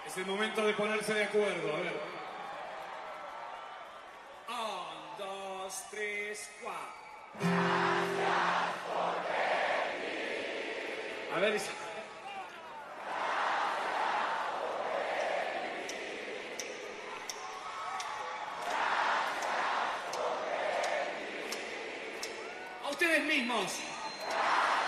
Es el momento de ponerse de acuerdo, a ver. 1, 2, 3, 4. Gracias por venir. A ver, esa. A ustedes mismos.